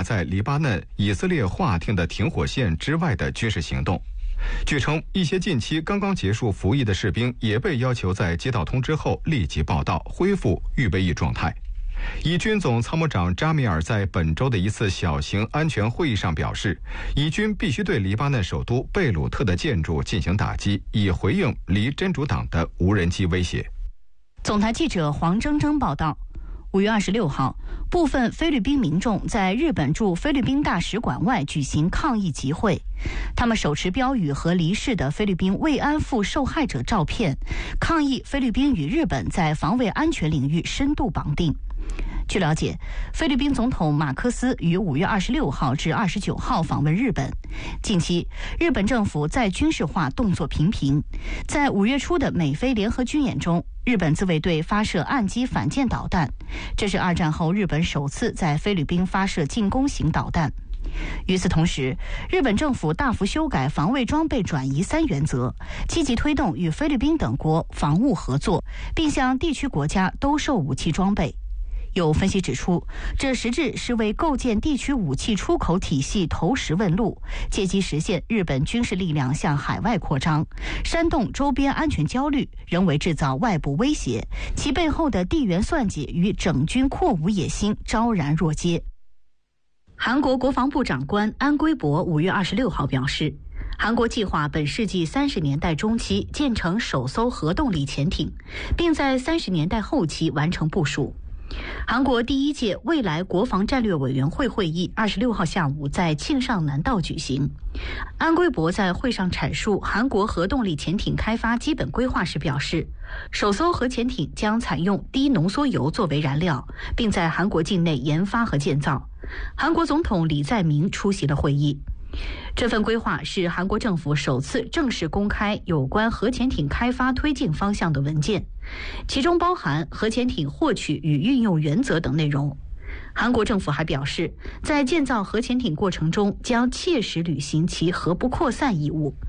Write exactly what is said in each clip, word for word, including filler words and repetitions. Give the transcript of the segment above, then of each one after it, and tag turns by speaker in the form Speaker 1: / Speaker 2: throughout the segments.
Speaker 1: 在黎巴嫩以色列划定的停火线之外的军事行动。据称，一些近期刚刚结束服役的士兵也被要求在接到通知后立即报到，恢复预备役状态。以军总参谋长扎米尔在本周的一次小型安全会议上表示，以军必须对黎巴嫩首都贝鲁特的建筑进行打击，以回应离真主党的无人机威胁。
Speaker 2: 总台记者黄铮铮报道。五月二十六号，部分菲律宾民众在日本驻菲律宾大使馆外举行抗议集会，他们手持标语和离世的菲律宾慰安妇受害者照片，抗议菲律宾与日本在防卫安全领域深度绑定。据了解，菲律宾总统马克思于五月二十六号至二十九号访问日本。近期，日本政府在军事化动作频频。在五月初的美菲联合军演中，日本自卫队发射岸基反舰导弹，这是二战后日本首次在菲律宾发射进攻型导弹。与此同时，日本政府大幅修改防卫装备转移三原则，积极推动与菲律宾等国防务合作，并向地区国家兜售武器装备。有分析指出，这实质是为构建地区武器出口体系投石问路，借机实现日本军事力量向海外扩张，煽动周边安全焦虑，人为制造外部威胁，其背后的地缘算计与整军扩武野心昭然若揭。韩国国防部长官安圭博五月二十六号表示，韩国计划本世纪三十年代中期建成首艘核动力潜艇，并在三十年代后期完成部署。韩国第一届未来国防战略委员会会议二十六号下午在庆尚南道举行。安圭博在会上阐述韩国核动力潜艇开发基本规划时表示，首艘核潜艇将采用低浓缩铀作为燃料，并在韩国境内研发和建造。韩国总统李在明出席了会议。这份规划是韩国政府首次正式公开有关核潜艇开发推进方向的文件，其中包含核潜艇获取与运用原则等内容。韩国政府还表示，在建造核潜艇过程中将切实履行其核不扩散义务。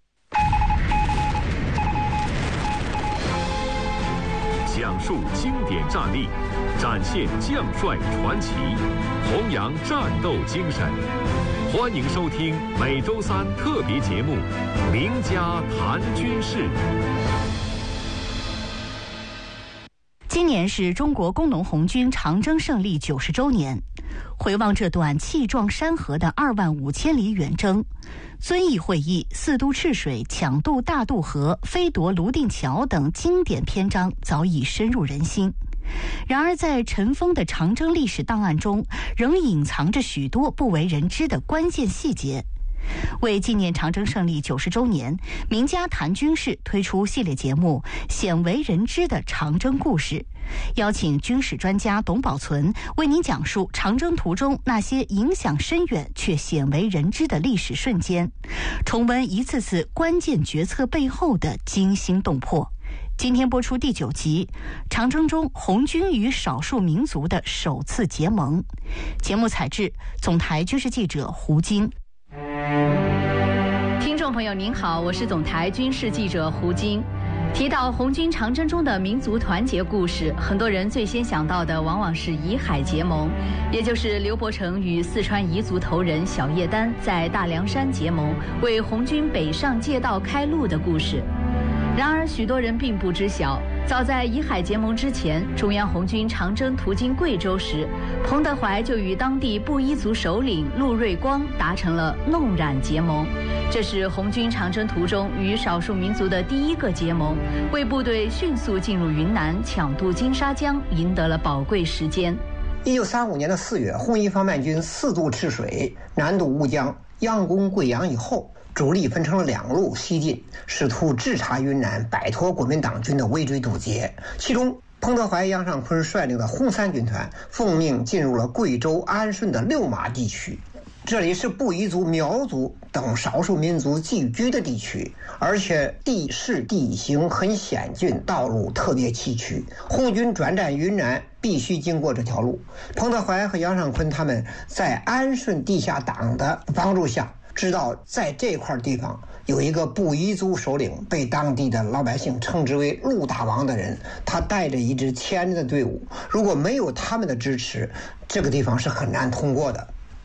Speaker 3: 讲述经典战例，展现将帅传奇，弘扬战斗精神。欢迎收听每周三特别节目《名家谈军事》。
Speaker 2: 今年是中国工农红军长征胜利九十周年，回望这段气壮山河的二万五千里远征，遵义会议、四渡赤水、抢渡大渡河、飞夺泸定桥等经典篇章早已深入人心。然而，在尘封的长征历史档案中，仍隐藏着许多不为人知的关键细节。为纪念长征胜利九十周年，名家谈军事推出系列节目《鲜为人知的长征故事》，邀请军事专家董宝存为您讲述长征途中那些影响深远却鲜为人知的历史瞬间，重温一次次关键决策背后的惊心动魄。今天播出第九集，长征中红军与少数民族的首次结盟。节目采制总台军事记者胡金。听众朋友您好，我是总台军事记者胡金。提到红军长征中的民族团结故事，很多人最先想到的往往是夷海结盟，也就是刘伯承与四川彝族头人小叶丹在大凉山结盟，为红军北上借道开路的故事。然而，许多人并不知晓，早在夷海结盟之前，中央红军长征途经贵州时，彭德怀就与当地布依族首领陆瑞光达成了弄染结盟。这是红军长征途中与少数民族的第一个结盟，为部队迅速进入云南、抢渡金沙江赢得了宝贵时间。
Speaker 4: 一九三五年的四月，红一方面军四渡赤水，南渡乌江，佯攻贵阳以后，主力分成了两路西进，试图制察云南，摆脱国民党军的围追堵截。其中，彭德怀、杨尚昆率领的红三军团奉命进入了贵州安顺的六马地区，这里是布依族、苗族等少数民族聚居的地区，而且地势地形很险峻，道路特别崎岖。红军转战云南必须经过这条路。彭德怀和杨尚昆他们在安顺地下党的帮助下，知道在这块地方有一个布依族首领，被当地的老百姓称之为陆大王的人，他带着一支千人的队伍，如果没有他们的支持，这个地方是很难通过的。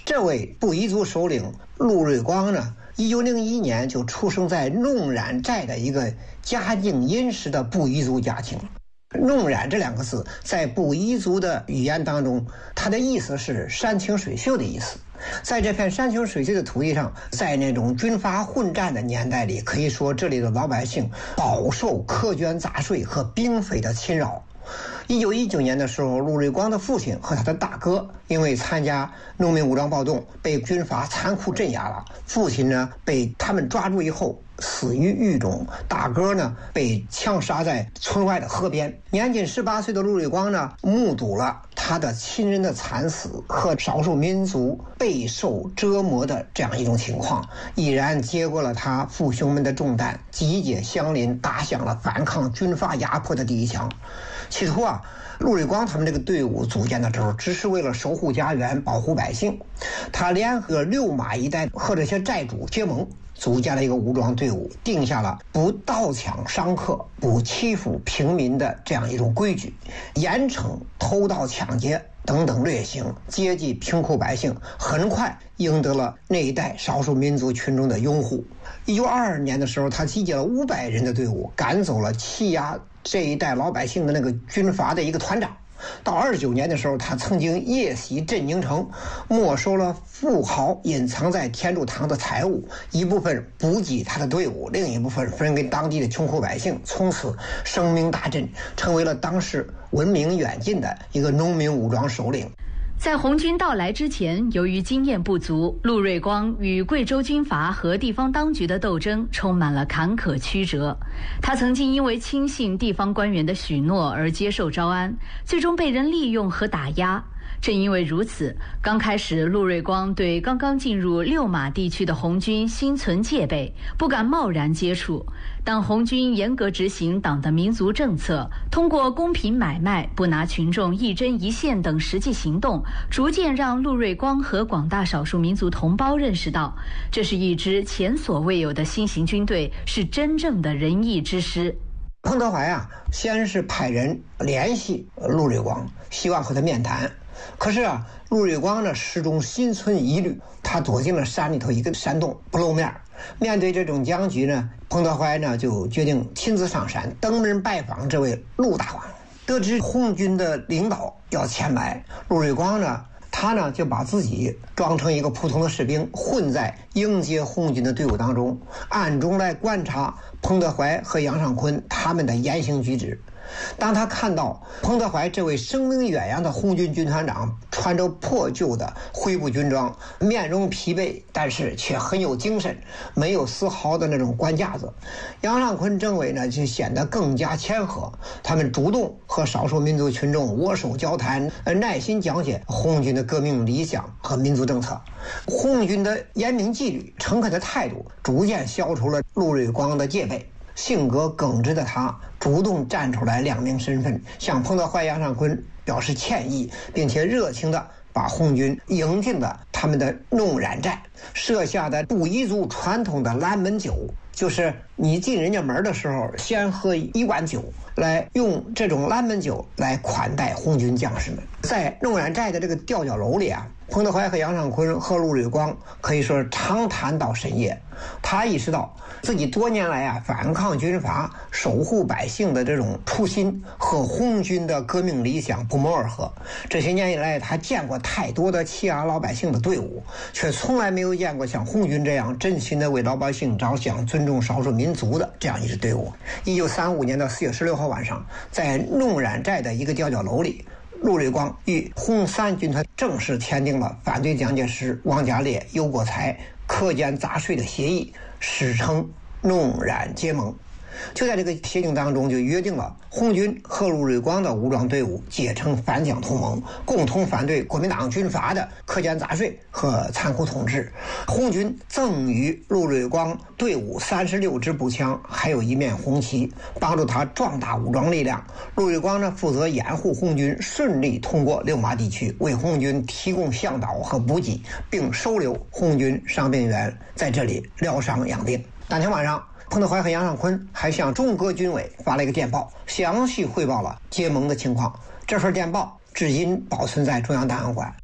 Speaker 4: 这位布依族首领陆瑞光呢，一九零一年就出生在弄染寨的一个家境殷实的布依族家庭。弄染这两个字在布依族的语言当中，它的意思是山清水秀的意思。在这片山清水秀的土地上，在那种军阀混战的年代里，可以说这里的老百姓饱受苛捐杂税和兵匪的侵扰。一九一九年的时候，陆瑞光的父亲和他的大哥因为参加农民武装暴动被军阀残酷镇压了，父亲呢被他们抓住以后死于狱中，大哥呢被枪杀在村外的河边。年仅十八岁的陆瑞光呢，目睹了他的亲人的惨死和少数民族备受折磨的这样一种情况，毅然接过了他父兄们的重担，集结乡邻，打响了反抗军阀压迫的第一枪。起初啊，陆瑞光他们这个队伍组建的时候，只是为了守护家园、保护百姓。他联合六马一带和这些寨主结盟，组建了一个武装队伍，定下了不盗抢伤客、不欺负平民的这样一种规矩，严惩偷盗抢劫等等劣行，接济贫苦百姓，很快赢得了那一带少数民族群众的拥护。一九二二年的时候，他集结了五百人的队伍，赶走了欺压这一代老百姓的那个军阀的一个团长。到二十九年的时候，他曾经夜袭镇宁城，没收了富豪隐藏在天柱堂的财物，一部分补给他的队伍，另一部分分给当地的穷苦百姓。从此声名大振，成为了当时闻名远近的一个农民武装首领。
Speaker 2: 在红军到来之前，由于经验不足，陆瑞光与贵州军阀和地方当局的斗争充满了坎坷曲折。他曾经因为轻信地方官员的许诺而接受招安，最终被人利用和打压。正因为如此，刚开始陆瑞光对刚刚进入六马地区的红军心存戒备，不敢贸然接触。当红军严格执行党的民族政策，通过公平买卖、不拿群众一针一线等实际行动，逐渐让陆瑞光和广大少数民族同胞认识到，这是一支前所未有的新型军队，是真正的仁义之师。
Speaker 4: 彭德怀啊，先是派人联系陆瑞光，希望和他面谈。可是啊，陆瑞光呢始终心存疑虑，他躲进了山里头一个山洞不露面。面对这种僵局呢，彭德怀呢就决定亲自上山登门拜访这位陆大王。得知红军的领导要前来，陆瑞光呢他呢就把自己装成一个普通的士兵，混在迎接红军的队伍当中，暗中来观察彭德怀和杨尚昆他们的言行举止。当他看到彭德怀这位声名远扬的红军军团长穿着破旧的灰布军装，面容疲惫，但是却很有精神，没有丝毫的那种官架子。杨尚昆政委呢就显得更加谦和，他们主动和少数民族群众握手交谈，耐心讲解红军的革命理想和民族政策。红军的严明纪律、诚恳的态度逐渐消除了陆瑞光的戒备。性格耿直的他主动站出来亮明身份，向彭德怀、杨尚昆表示歉意，并且热情地把红军迎进了他们的弄染寨，设下的布依族传统的拦门酒，就是你进人家门的时候先喝一碗酒，来用这种拦门酒来款待红军将士们。在弄染寨的这个吊脚楼里啊，彭德怀和杨尚昆和陆瑞光可以说是长谈到深夜。他意识到自己多年来啊反抗军阀、守护百姓的这种初心和红军的革命理想不谋而合。这些年以来，他见过太多的欺压老百姓的队伍，却从来没有见过像红军这样真心的为老百姓着想、尊重少数民族的这样一支队伍。一九三五年的四月十六号晚上，在弄染寨的一个吊脚楼里，陆瑞光与红三军团正式签订了反对蒋介石、汪家烈、尤国才苛捐杂税的协议，史称弄染结盟。就在这个协定当中，就约定了红军和陆瑞光的武装队伍结成反蒋同盟，共同反对国民党军阀的苛捐杂税和残酷统治。红军赠予陆瑞光队伍三十六支步枪，还有一面红旗，帮助他壮大武装力量。陆瑞光呢，负责掩护红军顺利通过六马地区，为红军提供向导和补给，并收留红军伤病员在这里疗伤养病。当天晚上，彭德怀和杨尚昆还向中革军委发了一个电报，详细汇报了结盟的情况。这份电报至今保存在中央档案馆。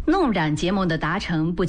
Speaker 2: 弄染结盟的达成不仅